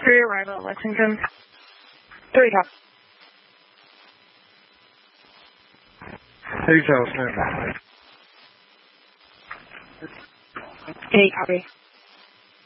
3 arrival at Lexington. 3 copy. 2 Charles, stand by. 8 copy.